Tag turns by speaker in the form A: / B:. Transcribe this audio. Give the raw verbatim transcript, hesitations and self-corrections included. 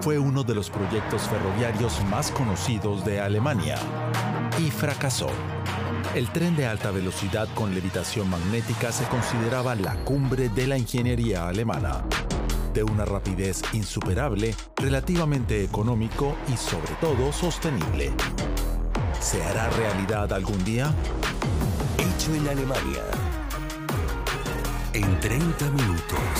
A: fue uno de los proyectos ferroviarios más conocidos de Alemania y fracasó. El tren de alta velocidad con levitación magnética se consideraba la cumbre de la ingeniería alemana, de una rapidez insuperable, relativamente económico y sobre todo sostenible. ¿Se hará realidad algún día?
B: Hecho en Alemania. En treinta minutos.